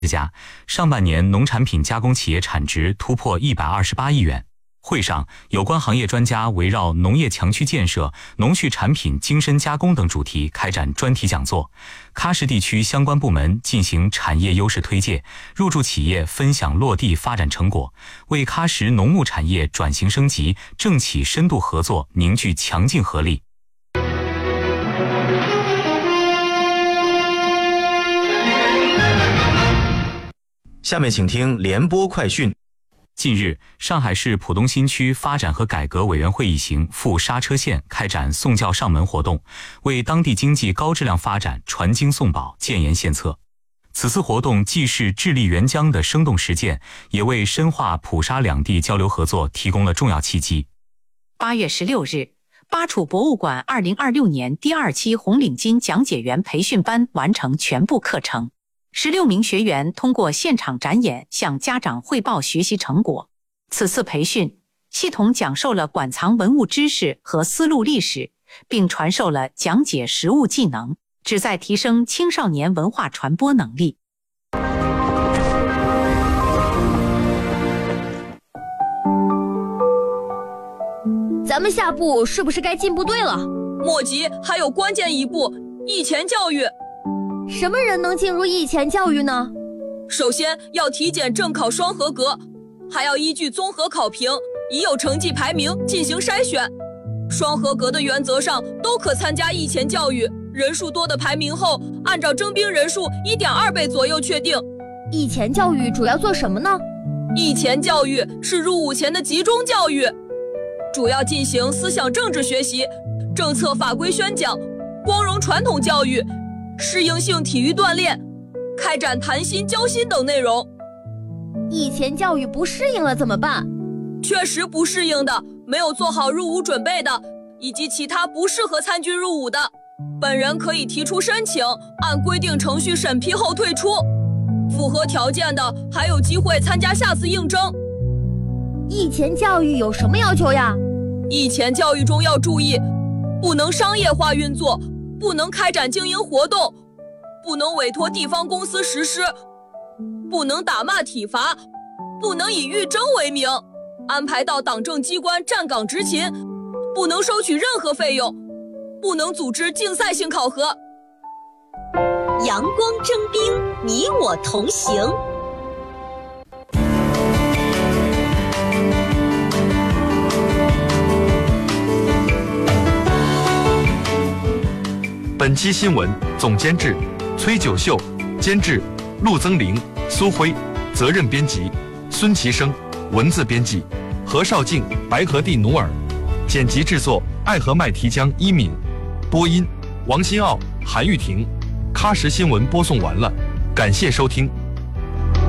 家，上半年农产品加工企业产值突破128亿元。会上，有关行业专家围绕农业强区建设、农畜产品精深加工等主题开展专题讲座，喀什地区相关部门进行产业优势推介，入驻企业分享落地发展成果，为喀什农牧产业转型升级、政企深度合作凝聚强劲合力。 下面请听联播快讯。 近日，上海市浦东新区发展和改革委员会一行赴刹车县开展送教上门活动，为当地经济高质量发展传经送宝、建言献策。此次活动既是致力援疆的生动实践，也为深化浦沙两地交流合作提供了重要契机。 8月16日，巴楚博物馆2026年第2期红领巾讲解员培训班完成全部课程。16名学员通过现场展演向家长汇报学习成果。此次培训系统讲授了馆藏文物知识和丝路历史，并传授了讲解实务技能，旨在提升青少年文化传播能力。 咱们下步是不是该进部队了？ 莫急，还有关键一步，役前教育。 什么人能进入役前教育呢？ 首先要体检正考双合格，还要依据综合考评、已有成绩排名进行筛选。双合格的原则上都可参加役前教育，人数多的排名后，按照征兵人数1.2倍左右确定。 役前教育主要做什么呢？ 役前教育是入伍前的集中教育，主要进行思想政治学习、政策法规宣讲、光荣传统教育、适应性体育锻炼，开展谈心交心等内容。 役前教育不适应了怎么办？ 确实不适应的，没有做好入伍准备的，以及其他不适合参军入伍的，本人可以提出申请，按规定程序审批后退出。符合条件的还有机会参加下次应征。 役前教育有什么要求呀？ 役前教育中要注意，不能商业化运作，不能开展经营活动，不能委托地方公司实施，不能打骂体罚，不能以预征为名安排到党政机关站岗执勤，不能收取任何费用，不能组织竞赛性考核。 阳光征兵，你我同行。 本期新闻总监制崔九秀，监制陆增玲、苏辉，责任编辑孙其生，文字编辑何绍静、白河地努尔，剪辑制作爱和麦提江一敏，播音王新奥、韩玉婷。喀什新闻播送完了，感谢收听。